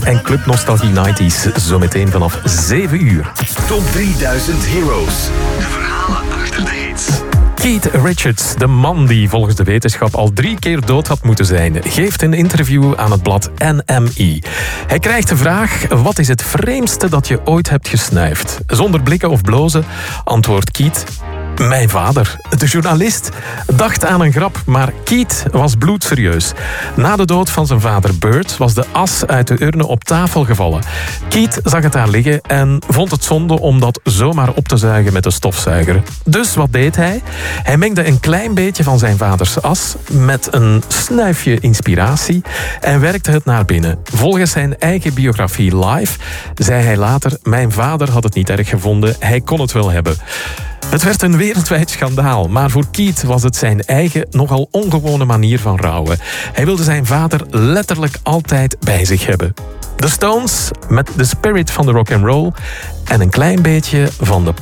en Club Nostalgie 90s. Zometeen vanaf 7 uur. Top 3000 Heroes. De verhalen achter de hits. Keith Richards, de man die volgens de wetenschap al 3 keer dood had moeten zijn, geeft een interview aan het blad NME. Hij krijgt de vraag: wat is het vreemdste dat je ooit hebt gesnuift? Zonder blikken of blozen antwoordt Keith: mijn vader. De journalist dacht aan een grap, maar Keith was bloedserieus. Na de dood van zijn vader Burt was de as uit de urne op tafel gevallen. Keith zag het daar liggen en vond het zonde om dat zomaar op te zuigen met een stofzuiger. Dus wat deed hij? Hij mengde een klein beetje van zijn vaders as met een snuifje inspiratie en werkte het naar binnen. Volgens zijn eigen biografie Live zei hij later: mijn vader had het niet erg gevonden, hij kon het wel hebben. Het werd een wereldwijd schandaal, maar voor Keith was het zijn eigen, nogal ongewone manier van rouwen. Hij wilde zijn vader letterlijk altijd bij zich hebben. The Stones met The Spirit van de rock'n'roll en een klein beetje van de